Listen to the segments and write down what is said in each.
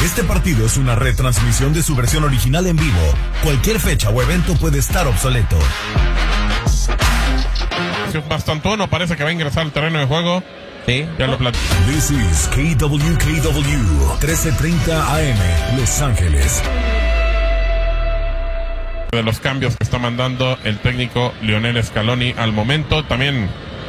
Este partido es una retransmisión de su versión original en vivo. Cualquier fecha o evento puede estar obsoleto. Mastantuono parece que va a ingresar al terreno de juego. Sí. Ya lo platico. This is KWKW 1330 AM, Los Ángeles. De los cambios que está mandando el técnico Lionel Scaloni al momento. También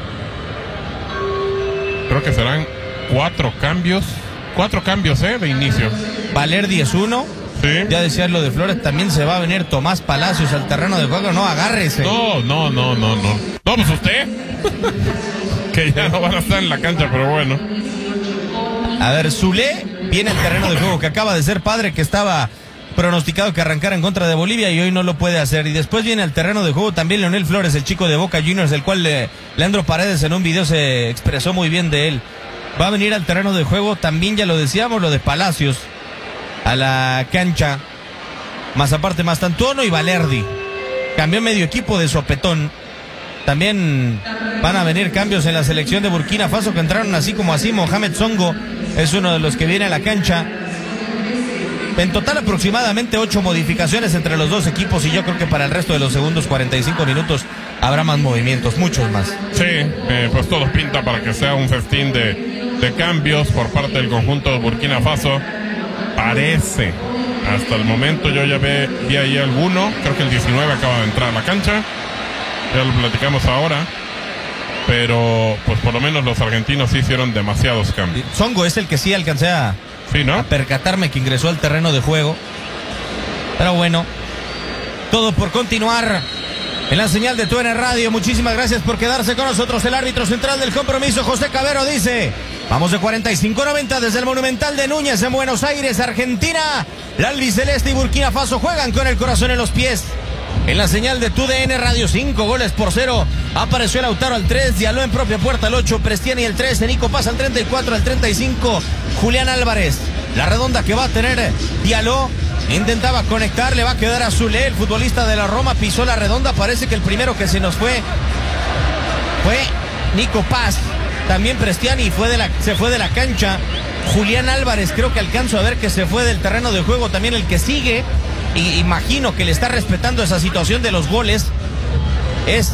creo que serán 4 cambios. 4 cambios, de inicio. Valerdi es uno. Sí. Ya decía lo de Flores, también se va a venir Tomás Palacios al terreno de juego. No, agárrese. No. No, pues usted. Que ya no van a estar en la cancha, pero bueno. A ver, Zule viene al terreno de juego, que acaba de ser padre, que estaba pronosticado que arrancara en contra de Bolivia y hoy no lo puede hacer. Y después viene al terreno de juego también Leonel Flores, el chico de Boca Juniors, el cual Leandro Paredes en un video se expresó muy bien de él. Va a venir al terreno de juego también, ya lo decíamos, lo de Palacios a la cancha. Más aparte, Mastantuono y Valerdi. Cambió medio equipo de sopetón. También van a venir cambios en la selección de Burkina Faso, que entraron así como así. Mohamed Songo es uno de los que viene a la cancha. En total aproximadamente 8 modificaciones entre los dos equipos, y yo creo que para el resto de los segundos 45 minutos habrá más movimientos, muchos más. Sí, pues todo pinta para que sea un festín de cambios por parte del conjunto de Burkina Faso. Parece, hasta el momento yo ya vi ahí alguno, creo que el 19 acaba de entrar a la cancha, ya lo platicamos ahora, pero pues por lo menos los argentinos sí hicieron demasiados cambios. Songo es el que sí alcancé a percatarme que ingresó al terreno de juego, pero bueno, todo por continuar en la señal de TUDN Radio. Muchísimas gracias por quedarse con nosotros. El árbitro central del compromiso, José Cabero, dice: vamos de 45-90 desde el Monumental de Núñez en Buenos Aires, Argentina. La albiceleste y Burkina Faso juegan con el corazón en los pies. En la señal de TUDN Radio, 5-0. Apareció Lautaro al 3, Diallo en propia puerta al 8, Prestiani el 13, Nico Paz al 34, al 35, Julián Álvarez. La redonda que va a tener Diallo. Intentaba conectar, le va a quedar a Zule, el futbolista de la Roma, pisó la redonda. Parece que el primero que se nos fue Nico Paz. También Prestiani se fue de la cancha. Julián Álvarez, creo que alcanzo a ver que se fue del terreno de juego. También el que sigue, y imagino que le está respetando esa situación de los goles, es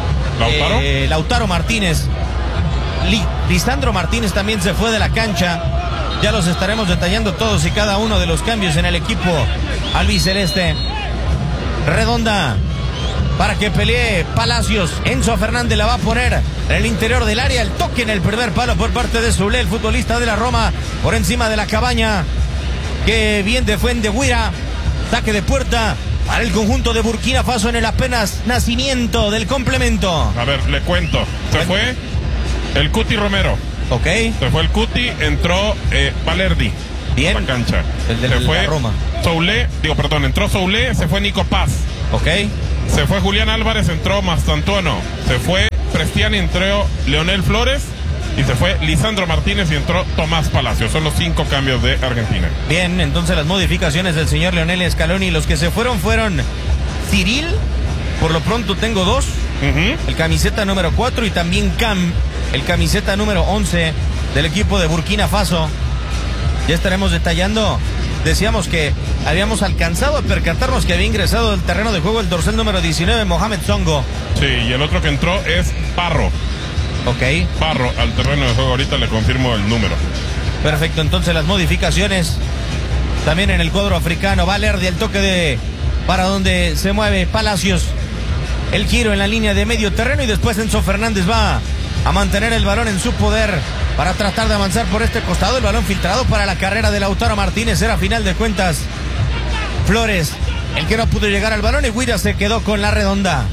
Lautaro Martínez. Lisandro Martínez también se fue de la cancha. Ya los estaremos detallando todos y cada uno de los cambios en el equipo albiceleste. Redonda para que pelee Palacios. Enzo Fernández la va a poner en el interior del área. El toque en el primer palo por parte de Zule, el futbolista de la Roma, por encima de la cabaña. Que bien de Fuenteguira. Saque de puerta para el conjunto de Burkina Faso en el apenas nacimiento del complemento. A ver, le cuento. Se fue el Cuti Romero. Ok. Se fue el Cuti, entró Valerdi. Bien. A la cancha. El de se fue la Roma. Entró Soule, se fue Nico Paz. Ok. Se fue Julián Álvarez, entró Mastantuono. Se fue Prestiani, entró Leonel Flores. Y se fue Lisandro Martínez y entró Tomás Palacios. Son los 5 cambios de Argentina. Bien, entonces las modificaciones del señor Lionel Scaloni. Los que se fueron Cyril. Por lo pronto tengo 2. El camiseta número 4 y también Cam, el camiseta número 11 del equipo de Burkina Faso. Ya estaremos detallando. Decíamos que habíamos alcanzado a percatarnos que había ingresado al terreno de juego el dorsal número 19, Mohamed Songo. Sí, y el otro que entró es Parro. Ok. Parro al terreno de juego, ahorita le confirmo el número. Perfecto, entonces las modificaciones también en el cuadro africano. Valerdi, el toque para donde se mueve Palacios. El giro en la línea de medio terreno y después Enzo Fernández va a mantener el balón en su poder para tratar de avanzar por este costado. El balón filtrado para la carrera de Lautaro Martínez. Era a final de cuentas Flores el que no pudo llegar al balón y Guira se quedó con la redonda.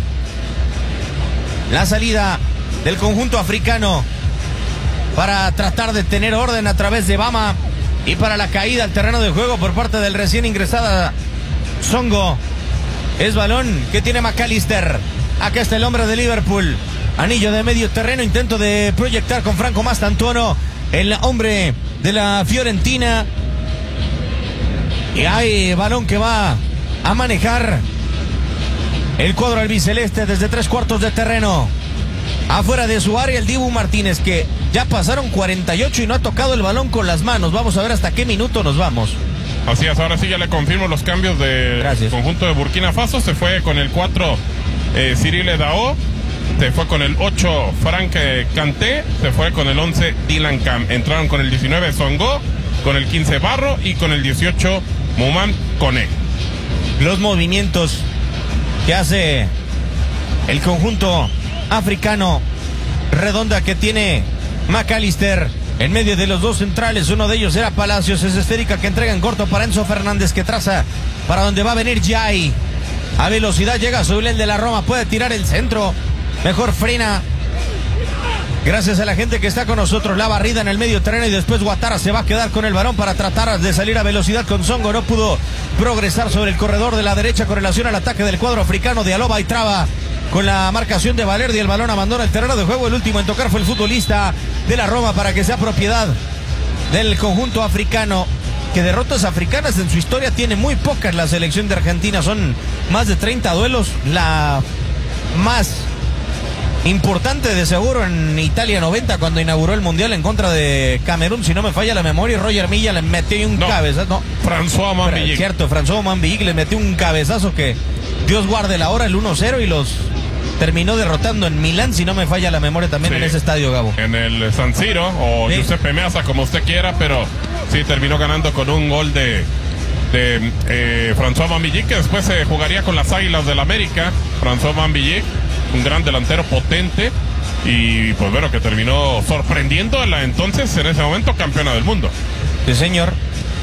La salida del conjunto africano para tratar de tener orden a través de Bama y para la caída al terreno de juego por parte del recién ingresada Songo. Es balón que tiene McAllister. Acá está el hombre de Liverpool. Anillo de medio terreno, intento de proyectar con Franco Mastantuono, el hombre de la Fiorentina. Y hay balón que va a manejar el cuadro albiceleste desde 3/4 de terreno. Afuera de su área el Dibu Martínez, que ya pasaron 48 y no ha tocado el balón con las manos. Vamos a ver hasta qué minuto nos vamos. Así es, ahora sí ya le confirmo los cambios del conjunto de Burkina Faso. Se fue con el 4 Cyril Edao, se fue con el 8 Frank Kanté, se fue con el 11 Dylan Cam. Entraron con el 19 Songo, con el 15 Barro y con el 18 Muman Kone. Los movimientos que hace el conjunto africano, redonda que tiene McAllister en medio de los dos centrales. Uno de ellos era Palacios, es esférica que entrega en corto para Enzo Fernández, que traza para donde va a venir Jai. A velocidad llega Soulel de la Roma, puede tirar el centro, mejor frena. Gracias a la gente que está con nosotros, la barrida en el medio terreno, y después Ouattara se va a quedar con el balón para tratar de salir a velocidad con Songo. No pudo progresar sobre el corredor de la derecha con relación al ataque del cuadro africano. Dialoba y traba con la marcación de Valerdi. El balón abandona el terreno de juego. El último en tocar fue el futbolista de la Roma para que sea propiedad del conjunto africano, que derrotas africanas en su historia tiene muy pocas la selección de Argentina. Son más de 30 duelos, la más importante de seguro en Italia 90, cuando inauguró el Mundial en contra de Camerún, si no me falla la memoria. Roger Milla le metió un cabezazo. No, François Mambillic. Cierto, François Mambillic le metió un cabezazo que Dios guarde la hora, el 1-0, y los terminó derrotando en Milán, si no me falla la memoria, también en ese estadio, Gabo. En el San Siro, o Giuseppe Meazza, como usted quiera, pero sí terminó ganando con un gol de François Mambillic, que después se jugaría con las Águilas del América. François Mambillic, un gran delantero potente, y pues bueno, que terminó sorprendiendo a la entonces, en ese momento, campeona del mundo. Sí, señor.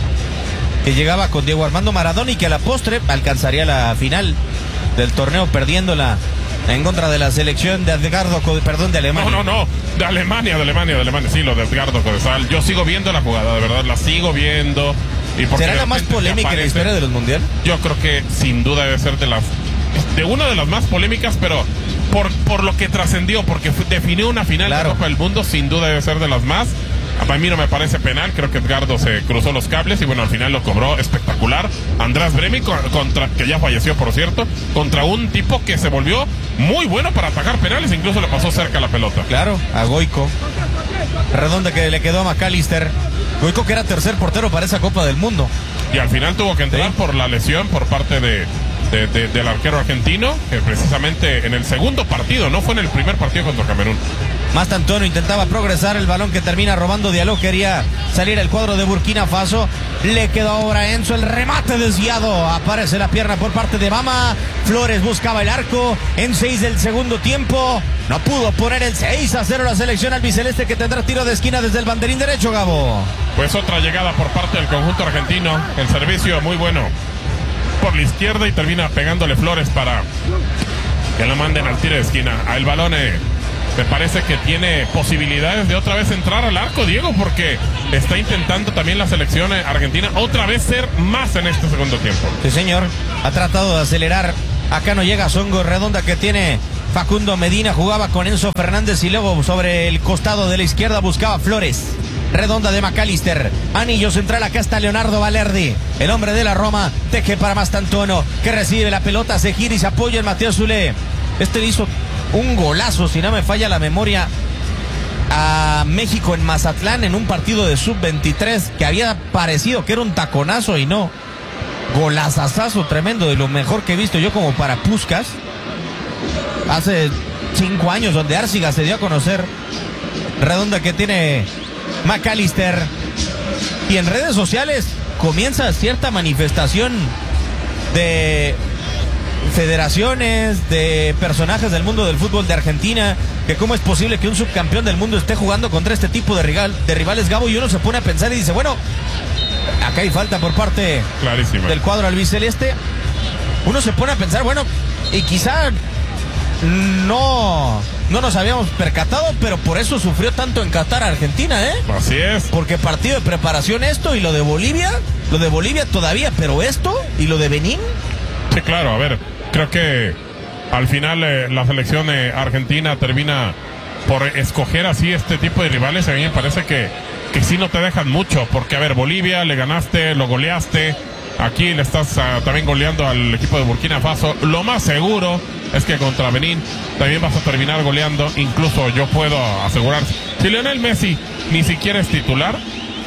Que llegaba con Diego Armando Maradona y que a la postre alcanzaría la final del torneo, perdiéndola en contra de la selección de Edgardo, de Alemania. No, de Alemania, sí, lo de Edgardo Codesal. Yo sigo viendo la jugada, de verdad, la sigo viendo. Y ¿será la más polémica en la historia de los mundiales? Yo creo que sin duda debe ser de una de las más polémicas, pero por lo que trascendió, porque definió una final de Copa del Mundo, sin duda debe ser de las más. A mí no me parece penal, creo que Edgardo se cruzó los cables y bueno, al final lo cobró espectacular. András Bremi, que ya falleció, por cierto, contra un tipo que se volvió muy bueno para atajar penales, incluso le pasó cerca la pelota. Claro, a Goico. Redonda que le quedó a McAllister. Goico, que era tercer portero para esa Copa del Mundo. Y al final tuvo que entrar por la lesión por parte del arquero argentino, que precisamente en el segundo partido, no fue en el primer partido contra Camerún. Mastantuono intentaba progresar, el balón que termina robando Diallo, quería salir el cuadro de Burkina Faso, le quedó ahora a Enzo, el remate desviado, aparece la pierna por parte de Bama. Flores buscaba el arco en 6 del segundo tiempo, no pudo poner el 6-0 la selección albiceleste, que tendrá tiro de esquina desde el banderín derecho, Gabo. Pues otra llegada por parte del conjunto argentino, el servicio muy bueno por la izquierda y termina pegándole Flores para que la manden al tiro de esquina. El balón me parece que tiene posibilidades de otra vez entrar al arco, Diego, porque está intentando también la selección argentina otra vez ser más en este segundo tiempo. Sí, señor, ha tratado de acelerar. Acá no llega Songo, redonda que tiene Facundo Medina, jugaba con Enzo Fernández y luego sobre el costado de la izquierda buscaba Flores. Redonda de McAllister, anillo central, acá está Leonardo Valerdi, el hombre de la Roma, teje para Mastantuono, que recibe la pelota, se gira y se apoya en Mateo Zule. Este hizo un golazo, si no me falla la memoria, a México en Mazatlán en un partido de sub-23 que había parecido que era un taconazo y no. Golazazazo tremendo, de lo mejor que he visto yo como para Puskás. Hace 5 años, donde Arciga se dio a conocer. Redonda que tiene McAllister. Y en redes sociales comienza cierta manifestación de federaciones, de personajes del mundo del fútbol de Argentina, que cómo es posible que un subcampeón del mundo esté jugando contra este tipo de rivales, Gabo, y uno se pone a pensar y dice, bueno, acá hay falta por parte del cuadro albiceleste. Uno se pone a pensar, bueno, y quizá no nos habíamos percatado, pero por eso sufrió tanto en Qatar Argentina, ¿eh? Así es. Porque partido de preparación esto, y lo de Bolivia todavía, pero esto y lo de Benín. Sí, claro, a ver, creo que al final la selección argentina termina por escoger así este tipo de rivales. A mí me parece que sí no te dejan mucho, porque a ver, Bolivia le ganaste, lo goleaste, aquí le estás también goleando al equipo de Burkina Faso. Lo más seguro es que contra Benín también vas a terminar goleando. Incluso yo puedo asegurar, si Lionel Messi ni siquiera es titular, si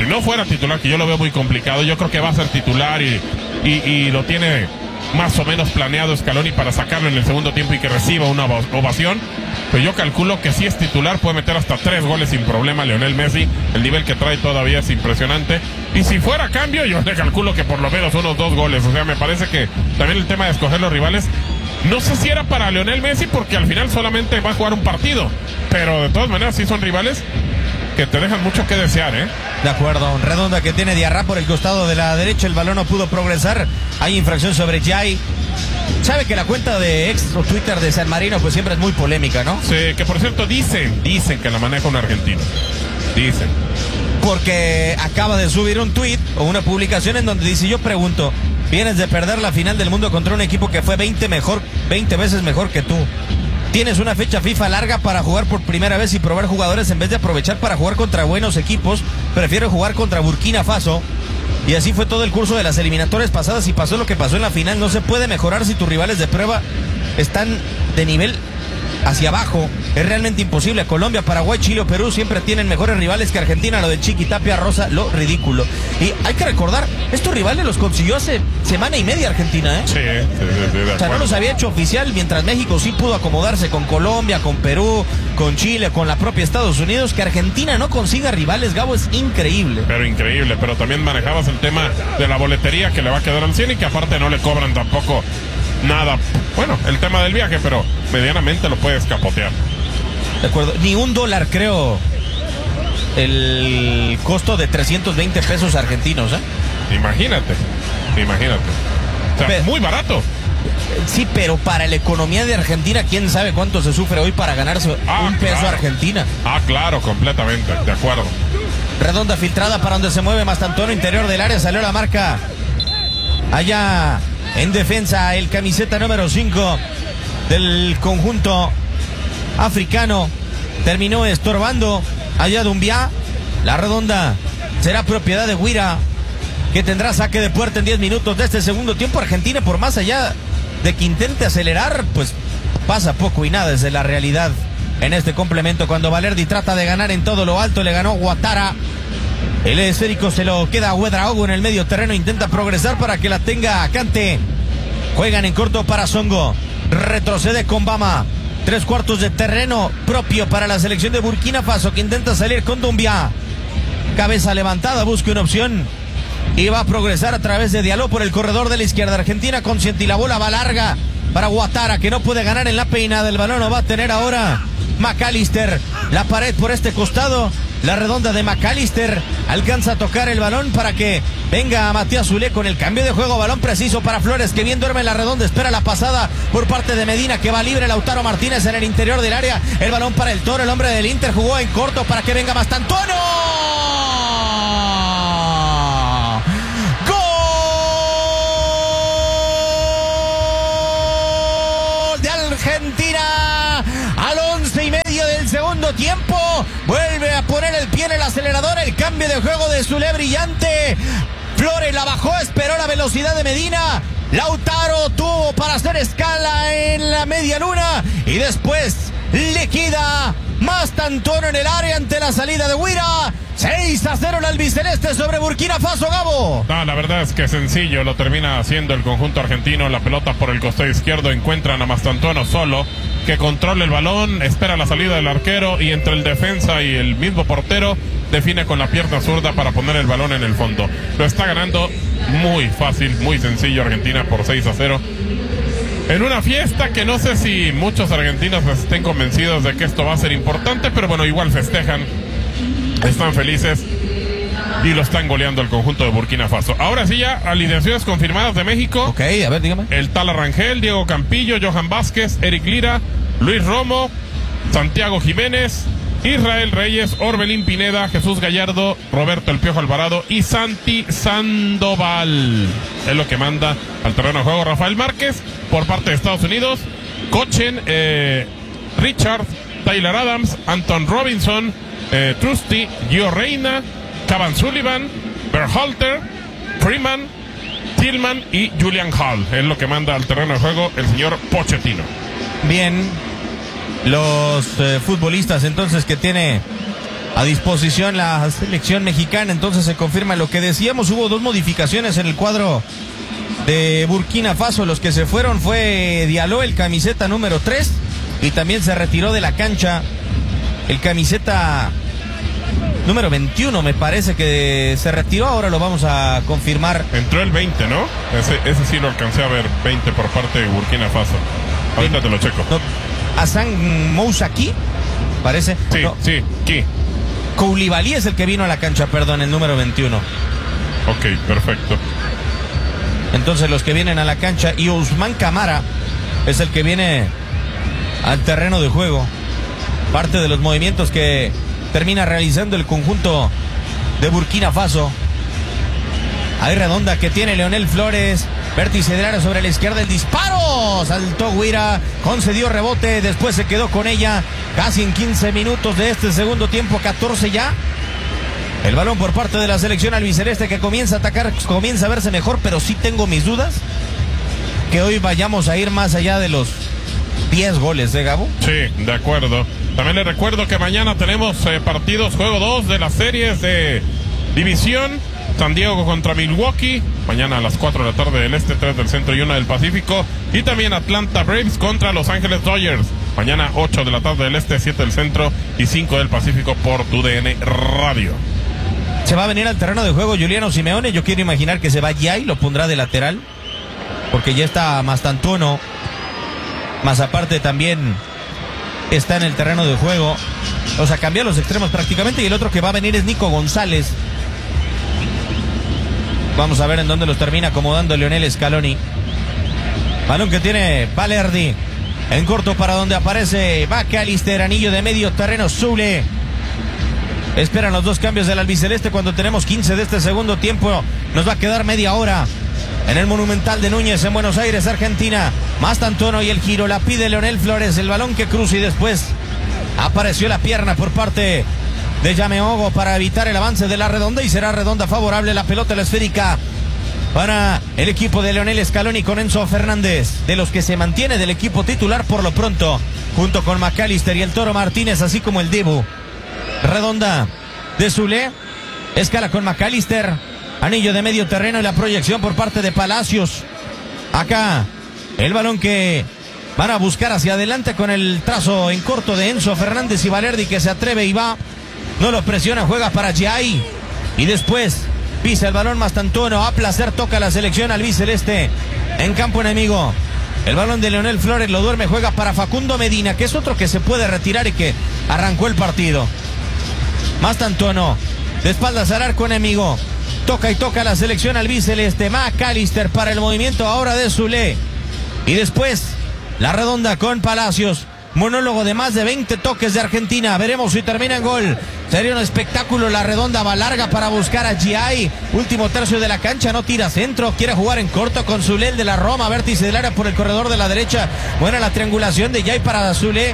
no fuera titular, que yo lo veo muy complicado, yo creo que va a ser titular y lo tiene más o menos planeado Scaloni para sacarlo en el segundo tiempo y que reciba una ovación. Pero yo calculo que si es titular puede meter hasta 3 goles sin problema Lionel Messi. El nivel que trae todavía es impresionante. Y si fuera cambio, yo le calculo que por lo menos unos 2 goles. O sea, me parece que también el tema de escoger los rivales, no sé si era para Lionel Messi, porque al final solamente va a jugar un partido. Pero de todas maneras sí son rivales que te dejan mucho que desear, ¿eh? De acuerdo. Redonda que tiene Diarra por el costado de la derecha. El balón no pudo progresar. Hay infracción sobre Jai. Sabe que la cuenta de ex o Twitter de San Marino pues siempre es muy polémica, ¿no? Sí, que por cierto dicen que la maneja un argentino. Dicen. Porque acaba de subir un tweet o una publicación en donde dice, yo pregunto, vienes de perder la final del mundo contra un equipo que fue 20 veces mejor que tú. Tienes una fecha FIFA larga para jugar por primera vez y probar jugadores en vez de aprovechar para jugar contra buenos equipos. Prefiero jugar contra Burkina Faso. Y así fue todo el curso de las eliminatorias pasadas y pasó lo que pasó en la final. No se puede mejorar si tus rivales de prueba están de nivel hacia abajo. Es realmente imposible. Colombia, Paraguay, Chile o Perú siempre tienen mejores rivales que Argentina. Lo de Chiqui Tapia Rosa, lo ridículo. Y hay que recordar, estos rivales los consiguió hace semana y media Argentina, ¿eh? Sí, de acuerdo. O sea, no los había hecho oficial, mientras México sí pudo acomodarse con Colombia, con Perú, con Chile, con la propia Estados Unidos. Que Argentina no consiga rivales, Gabo, es increíble. Pero increíble, pero también manejabas el tema de la boletería que le va a quedar al 100 y que aparte no le cobran tampoco nada. Bueno, el tema del viaje, pero medianamente lo puedes capotear. De acuerdo, ni $1 creo el costo de 320 pesos argentinos, ¿eh? Imagínate. O sea, muy barato. Sí, pero para la economía de Argentina, quién sabe cuánto se sufre hoy para ganarse un peso claro. Argentina. Claro, completamente, de acuerdo. Redonda filtrada para donde se mueve Mastantuono, interior del área, salió la marca. Allá en defensa, el camiseta número 5 del conjunto africano terminó estorbando allá Doumbia. La redonda será propiedad de Guira, que tendrá saque de puerta en 10 minutos de este segundo tiempo. Argentina, por más allá de que intente acelerar, pues pasa poco y nada desde la realidad en este complemento. Cuando Valerdi trata de ganar en todo lo alto, le ganó Guatara. El esférico se lo queda a Ouedraogo en el medio terreno, intenta progresar para que la tenga Kante. Juegan en corto para Songo, retrocede con Bama. 3/4 de terreno propio para la selección de Burkina Faso, que intenta salir con Doumbia. Cabeza levantada, busca una opción y va a progresar a través de Diallo por el corredor de la izquierda. Argentina consciente y la bola va larga para Guatara, que no puede ganar en la peinada. El balón lo va a tener ahora McAllister. La pared por este costado, la redonda de McAllister alcanza a tocar el balón para que venga Matías Zulé con el cambio de juego. Balón preciso para Flores, que bien duerme en la redonda, espera la pasada por parte de Medina, que va libre. Lautaro Martínez en el interior del área, el balón para el Toro. El hombre del Inter jugó en corto para que venga Mastantuono. ¡Gol de Argentina! Al 11:30 del segundo tiempo, vuelve a poner el pie en el acelerador. El cambio de juego de Zulé brillante. Flores la bajó, esperó la velocidad de Medina. Lautaro tuvo para hacer escala en la media luna y después liquida Mastantuono en el área ante la salida de Guira. 6-0 el albiceleste sobre Burkina Faso, Gabo. No, la verdad es que sencillo, lo termina haciendo el conjunto argentino. La pelota por el costado izquierdo, encuentran a Mastantuono solo, que controla el balón, espera la salida del arquero y entre el defensa y el mismo portero define con la pierna zurda para poner el balón en el fondo. Lo está ganando muy fácil, muy sencillo Argentina por 6-0. En una fiesta que no sé si muchos argentinos estén convencidos de que esto va a ser importante, pero bueno, igual festejan, están felices y lo están goleando el conjunto de Burkina Faso. Ahora sí, ya alineaciones confirmadas de México. Ok, a ver, dígame. El Tala Rangel, Diego Campillo, Johan Vázquez, Eric Lira, Luis Romo, Santiago Jiménez, Israel Reyes, Orbelín Pineda, Jesús Gallardo, Roberto El Piojo Alvarado y Santi Sandoval. Es lo que manda al terreno de juego Rafael Márquez por parte de Estados Unidos. Cochen, Richard, Tyler Adams, Anton Robinson, Trusty, Gio Reina, Cavan Sullivan, Berhalter, Freeman, Tillman y Julian Hall. Es lo que manda al terreno de juego el señor Pochettino. Bien, los futbolistas entonces que tiene a disposición la selección mexicana. Entonces se confirma lo que decíamos. Hubo 2 modificaciones en el cuadro de Burkina Faso. Los que se fueron fue Diallo, el camiseta número 3, y también se retiró de la cancha el camiseta número 21, me parece que se retiró. Ahora lo vamos a confirmar. Entró el 20, ¿no? Ese sí lo alcancé a ver, 20 por parte de Burkina Faso. Ahorita te lo checo. No, Hassan Mousaki, parece. Sí, no. sí, aquí. Koulibaly es el que vino a la cancha, perdón, el número 21. Ok, perfecto. Entonces los que vienen a la cancha, y Ousmane Camara es el que viene al terreno de juego. Parte de los movimientos que termina realizando el conjunto de Burkina Faso. Ahí redonda que tiene Leonel Flores. Vértice del área sobre la izquierda, el disparo. Saltó Guira, concedió rebote, después se quedó con ella. Casi en 15 minutos de este segundo tiempo, 14 ya. El balón por parte de la selección albiceleste que comienza a atacar, comienza a verse mejor, pero sí tengo mis dudas que hoy vayamos a ir más allá de los 10 goles, ¿eh, Gabo? Sí, de acuerdo. También les recuerdo que mañana tenemos partidos, juego 2 de las series de división. San Diego contra Milwaukee, mañana a las 4 de la tarde del este, 3 del centro y 1 del Pacífico. Y también Atlanta Braves contra Los Ángeles Dodgers, mañana 8 de la tarde del este, 7 del centro y 5 del Pacífico por TUDN Radio. Se va a venir al terreno de juego Juliano Simeone. Yo quiero imaginar que se va ya y lo pondrá de lateral, porque ya está Mastantuono, más aparte también está en el terreno de juego. O sea, cambió los extremos prácticamente, y el otro que va a venir es Nico González. Vamos a ver en dónde los termina acomodando Lionel Scaloni. Balón que tiene Balerdi en corto, para donde aparece McAllister, anillo de medio terreno. Zule. Esperan los 2 cambios del albiceleste cuando tenemos 15 de este segundo tiempo. Nos va a quedar media hora en el Monumental de Núñez en Buenos Aires, Argentina. Mastantuono y el giro, la pide Leonel Flores, el balón que cruza, y después apareció la pierna por parte de Yameogo para evitar el avance de la redonda, y será redonda favorable. La pelota, la esférica, para el equipo de Lionel Scaloni con Enzo Fernández, de los que se mantiene del equipo titular por lo pronto, junto con McAllister y el Toro Martínez, así como el Dibu. Redonda de Zule, escala con McAllister, anillo de medio terreno y la proyección por parte de Palacios. Acá el balón que van a buscar hacia adelante con el trazo en corto de Enzo Fernández, y Balerdi que se atreve y va. No lo presiona, juega para Giai. Y después pisa el balón Mastantuono. A placer toca la selección albiceleste en campo enemigo. El balón de Leonel Flores lo duerme, juega para Facundo Medina, que es otro que se puede retirar y que arrancó el partido. Mastantuono, de espaldas al arco enemigo. Toca y toca la selección albiceleste. McAllister para el movimiento ahora de Zule. Y después la redonda con Palacios. Monólogo de más de 20 toques de Argentina. Veremos si termina en gol. Sería un espectáculo. La redonda va larga para buscar a Giai. Último tercio de la cancha, no tira centro. Quiere jugar en corto con Zule, el de la Roma. Vértice del área por el corredor de la derecha. Buena la triangulación de Giai para Zule.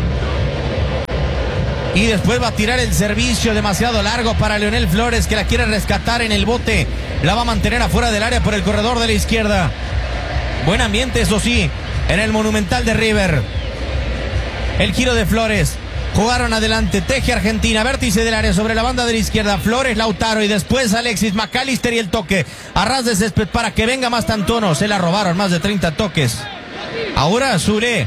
Y después va a tirar el servicio demasiado largo para Leonel Flores, que la quiere rescatar en el bote. La va a mantener afuera del área por el corredor de la izquierda. Buen ambiente, eso sí, en el Monumental de River. El giro de Flores. Jugaron adelante. Teje Argentina. Vértice del área sobre la banda de la izquierda. Flores, Lautaro y después Alexis McAllister y el toque. A ras de césped para que venga Mastantuono. Se la robaron más de 30 toques. Ahora Zule.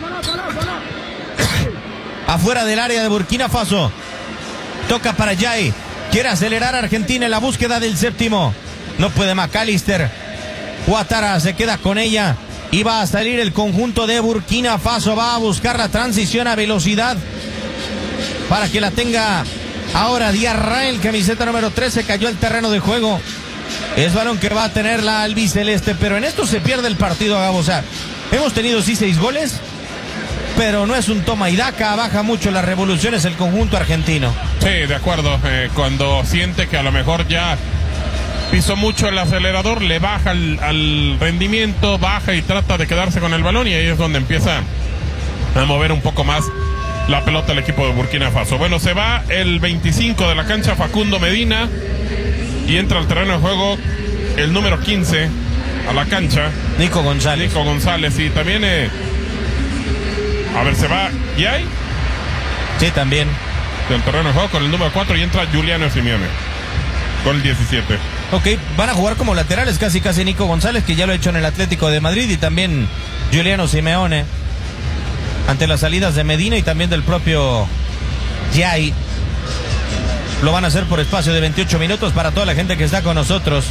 Afuera del área de Burkina Faso. Toca para Giai. Quiere acelerar Argentina en la búsqueda del séptimo. No puede McAllister. Ouattara se queda con ella. Y va a salir el conjunto de Burkina Faso. Va a buscar la transición a velocidad para que la tenga ahora Diarra. El camiseta número 13 cayó al terreno de juego. Es balón que va a tener la albiceleste. Pero en esto se pierde el partido, Gabo. O sea, hemos tenido sí 6 goles, pero no es un toma y daca. Baja mucho las revoluciones el conjunto argentino. Sí, de acuerdo. Cuando siente que a lo mejor ya pisó mucho el acelerador, le baja al rendimiento, baja y trata de quedarse con el balón, y ahí es donde empieza a mover un poco más la pelota el equipo de Burkina Faso. Bueno, se va el 25 de la cancha, Facundo Medina, y entra al terreno de juego el número 15 a la cancha, Nico González. Y también a ver, se va Giai. Sí, también. del terreno de juego con el número 4 y entra Giuliano Simeone con el 17. Ok, van a jugar como laterales casi Nico González, que ya lo ha hecho en el Atlético de Madrid, y también Giuliano Simeone ante las salidas de Medina y también del propio Yai. Lo van a hacer por espacio de 28 minutos para toda la gente que está con nosotros.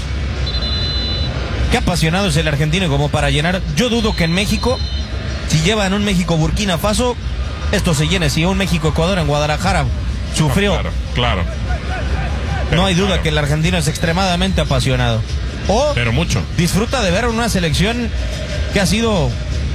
Qué apasionado es el argentino como para llenar. Yo dudo que en México, si llevan un México-Burkina Faso, esto se llene. Si un México-Ecuador en Guadalajara sufrió. Claro. No hay duda que el argentino es extremadamente apasionado. Pero mucho. Disfruta de ver una selección que ha sido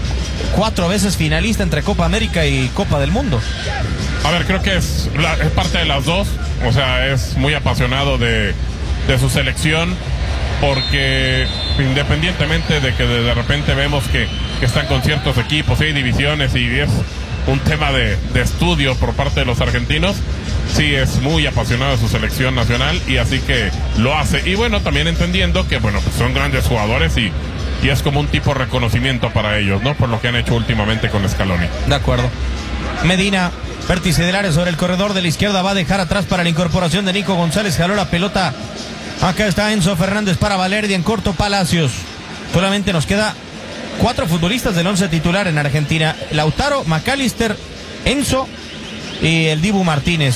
4 veces finalista entre Copa América y Copa del Mundo. A ver, creo que es parte de las dos. O sea, es muy apasionado de su selección, porque independientemente de que de repente vemos que están con ciertos equipos, hay divisiones y es un tema de estudio por parte de los argentinos, sí es muy apasionado de su selección nacional y así que lo hace. Y bueno, también entendiendo que bueno, pues son grandes jugadores y es como un tipo de reconocimiento para ellos, ¿no? Por lo que han hecho últimamente con Scaloni. De acuerdo. Medina, vértice del área sobre el corredor de la izquierda, va a dejar atrás para la incorporación de Nico González, jaló la pelota. Acá está Enzo Fernández para Valerdi, en corto Palacios. Solamente nos queda 4 futbolistas del 11 titular en Argentina: Lautaro, McAllister, Enzo y el Dibu Martínez.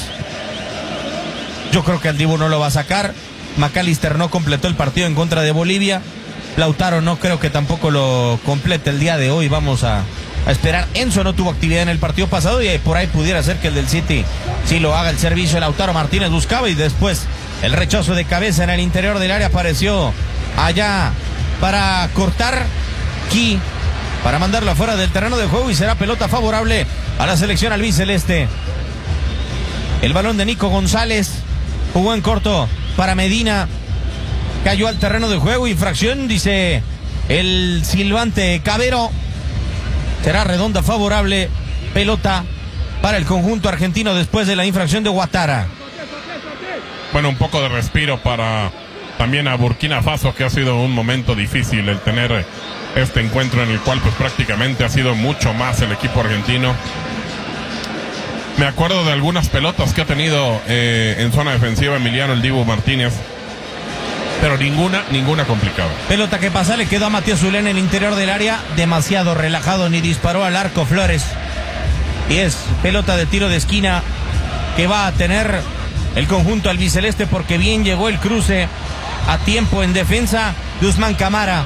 Yo creo que el Dibu no lo va a sacar. McAllister no completó el partido en contra de Bolivia. Lautaro no creo que tampoco lo complete el día de hoy. Vamos a esperar. Enzo no tuvo actividad en el partido pasado y por ahí pudiera ser que el del City sí lo haga. El servicio de Lautaro Martínez buscaba y después el rechazo de cabeza en el interior del área apareció allá para cortar Ki, para mandarlo afuera del terreno de juego, y será pelota favorable a la selección albiceleste. El balón de Nico González jugó en corto para Medina, cayó al terreno de juego, infracción, dice el silbante Cabero. Será redonda favorable, pelota para el conjunto argentino después de la infracción de Ouattara. Bueno, un poco de respiro para también a Burkina Faso, que ha sido un momento difícil el tener este encuentro en el cual pues prácticamente ha sido mucho más el equipo argentino. Me acuerdo de algunas pelotas que ha tenido en zona defensiva Emiliano el Dibu Martínez, pero ninguna complicada. Pelota que pasa, le quedó a Matías Zulé en el interior del área, demasiado relajado, ni disparó al arco Flores. Y es pelota de tiro de esquina que va a tener el conjunto albiceleste, porque bien llegó el cruce a tiempo en defensa de Usman Camara.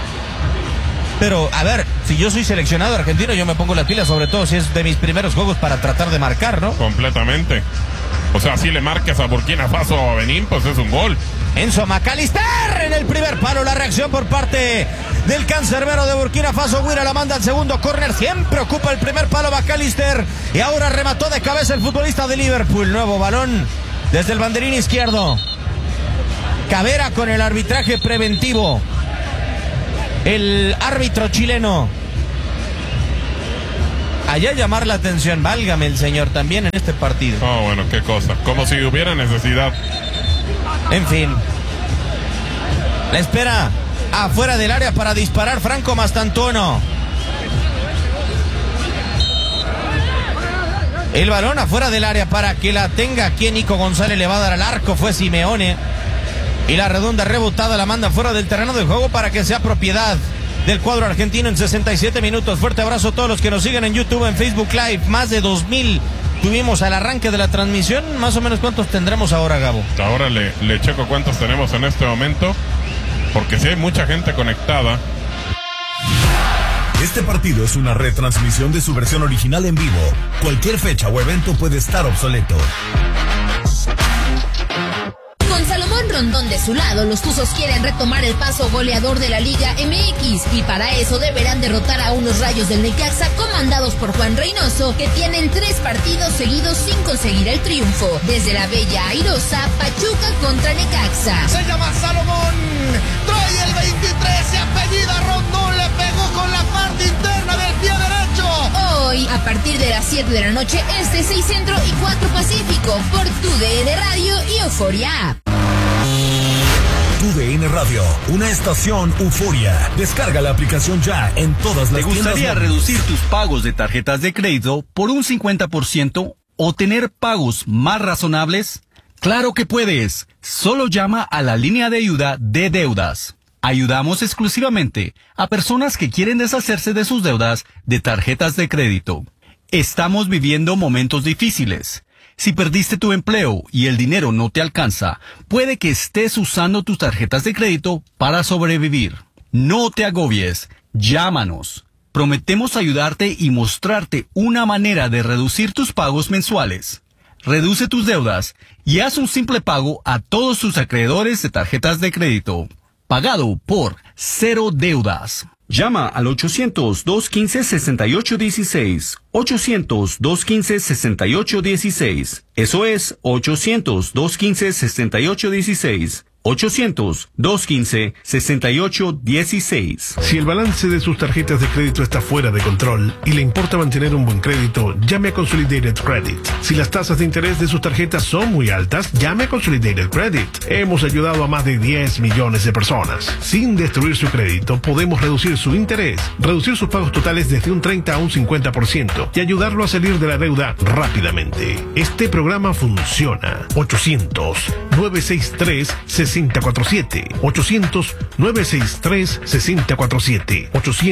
Pero, a ver, si yo soy seleccionado argentino, yo me pongo las pilas, sobre todo si es de mis primeros juegos, para tratar de marcar, ¿no? Completamente. O sea, si le marcas a Burkina Faso o a Benín, pues es un gol. Enzo McAllister en el primer palo, la reacción por parte del cancerbero de Burkina Faso. Guira la manda al segundo córner, siempre ocupa el primer palo McAllister, y ahora remató de cabeza el futbolista de Liverpool. Nuevo balón desde el banderín izquierdo. Cabera con el arbitraje preventivo. El árbitro chileno. Allá llamar la atención, válgame el señor, también en este partido. Oh, bueno, qué cosa. Como si hubiera necesidad. En fin. La espera afuera del área para disparar Franco Mastantuono. El balón afuera del área para que la tenga aquí Nico González, le va a dar al arco, fue Simeone. Y la redonda rebotada la manda fuera del terreno de juego para que sea propiedad del cuadro argentino en 67 minutos. Fuerte abrazo a todos los que nos siguen en YouTube, en Facebook Live. Más de 2000 tuvimos al arranque de la transmisión. Más o menos, ¿cuántos tendremos ahora, Gabo? Ahora le checo cuántos tenemos en este momento, porque sí hay mucha gente conectada. Este partido es una retransmisión de su versión original en vivo. Cualquier fecha o evento puede estar obsoleto. Con Salomón Rondón de su lado, los Tuzos quieren retomar el paso goleador de la Liga MX, y para eso deberán derrotar a unos Rayos del Necaxa comandados por Juan Reynoso, que tienen 3 partidos seguidos sin conseguir el triunfo. Desde la bella airosa Pachuca contra Necaxa. Se llama Salomón, trae el 23, se apellida Rondón, le pegó con la parte interna del pie derecho. Hoy, a partir de las 7 de la noche, 6 Centro y 4 Pacífico, por TUDN Radio y Euforia App. TUDN Radio, una estación Euforia. Descarga la aplicación ya en todas las tiendas. ¿Te gustaría reducir tus pagos de tarjetas de crédito por un 50% o tener pagos más razonables? ¡Claro que puedes! Solo llama a la línea de ayuda de deudas. Ayudamos exclusivamente a personas que quieren deshacerse de sus deudas de tarjetas de crédito. Estamos viviendo momentos difíciles. Si perdiste tu empleo y el dinero no te alcanza, puede que estés usando tus tarjetas de crédito para sobrevivir. No te agobies. Llámanos. Prometemos ayudarte y mostrarte una manera de reducir tus pagos mensuales. Reduce tus deudas y haz un simple pago a todos tus acreedores de tarjetas de crédito. Pagado por cero deudas. Llama al 800-215-6816. 800-215-6816. Eso es 800-215-6816. 800-215-6816. Si el balance de sus tarjetas de crédito está fuera de control y le importa mantener un buen crédito, llame a Consolidated Credit. Si las tasas de interés de sus tarjetas son muy altas, llame a Consolidated Credit. Hemos ayudado a más de 10 millones de personas. Sin destruir su crédito, podemos reducir su interés, reducir sus pagos totales desde un 30 a un 50% y ayudarlo a salir de la deuda rápidamente. Este programa funciona. 800-963-6047. 800-963-6047.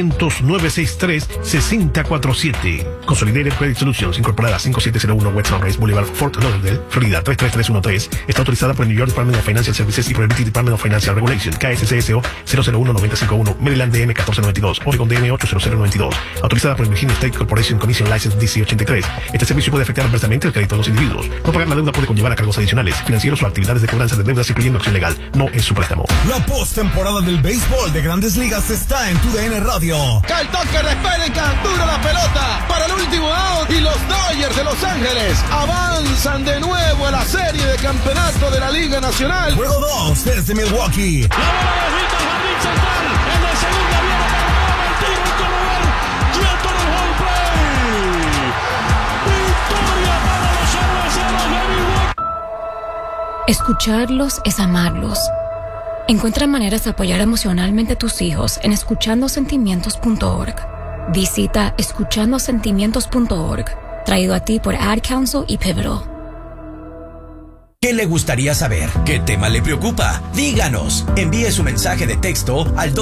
800-963-6047. Consolidated Credit Solutions, incorporada 5701 West Sunrise Boulevard, Fort Lauderdale, Florida 33313. Está autorizada por el New York Department of Financial Services y por el British Department of Financial Regulation, KSCSO 001951, Maryland DM 1492, Oregon DM 80092. Autorizada por el Virginia State Corporation Commission License DC 83. Este servicio puede afectar adversamente el crédito de los individuos. No pagar la deuda puede conllevar a cargos adicionales, financieros o actividades de cobranza de deudas, incluyendo acción legal. No es su préstamo. La postemporada del béisbol de Grandes Ligas está en TUDN Radio. El toque respira y captura la pelota para el último out y los Dodgers de Los Ángeles avanzan de nuevo a la serie de campeonato de la Liga Nacional. Juego 2 desde Milwaukee. La bola bajita al jardín central. En la segunda viene para el tiro y corredor. Quieto en el home play. Victoria para los cerveceros de Milwaukee. Escucharlos es amarlos. Encuentra maneras de apoyar emocionalmente a tus hijos en escuchandosentimientos.org. Visita escuchandosentimientos.org. Traído a ti por Ad Council y Pivotal. ¿Qué le gustaría saber? ¿Qué tema le preocupa? Díganos. Envíe su mensaje de texto al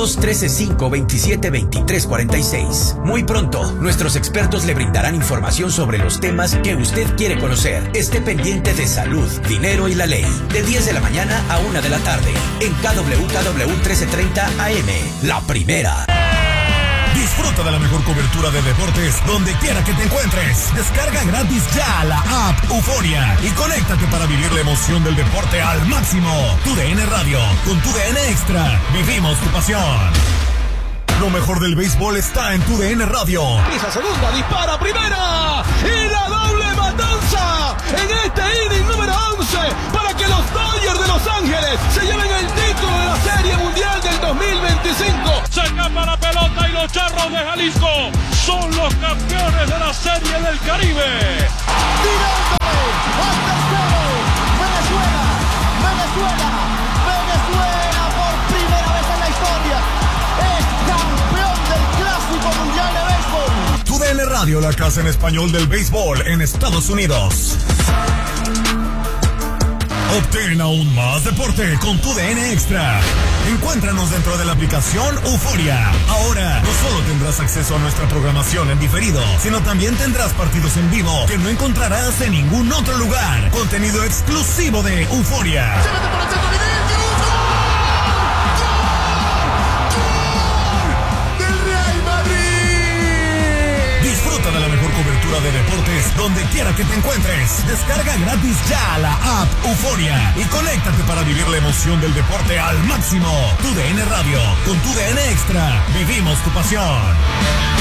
213-527-2346. Muy pronto, nuestros expertos le brindarán información sobre los temas que usted quiere conocer. Esté pendiente de salud, dinero y la ley. De 10 de la mañana a 1 de la tarde. En KWKW 1330 AM. La primera. Disfruta de la mejor cobertura de deportes donde quiera que te encuentres. Descarga gratis ya la app Euforia y conéctate para vivir la emoción del deporte al máximo. TUDN Radio, con TUDN Extra, vivimos tu pasión. Lo mejor del béisbol está en TUDN Radio. Pisa segunda, dispara primera y la doble matanza en este inning número 11 para que los Dodgers de Los Ángeles se lleven el título de la Serie Mundial del 2025. Se escapa la pelota y los Charros de Jalisco son los campeones de la Serie del Caribe. Tirándole al tercero, Venezuela por primera vez en la historia es campeón del Clásico Mundial de Béisbol. TUDN Radio, la casa en español del béisbol en Estados Unidos. Obtén aún más deporte con TUDN Extra. Encuéntranos dentro de la aplicación Euforia. Ahora, no solo tendrás acceso a nuestra programación en diferido, sino también tendrás partidos en vivo que no encontrarás en ningún otro lugar. Contenido exclusivo de Euforia. Disfruta de la mejor cobertura de deportes donde quiera que te encuentres. Descarga gratis ya la app Euforia y conéctate para vivir la emoción del deporte al máximo. TUDN Radio, con TUDN Extra, vivimos tu pasión.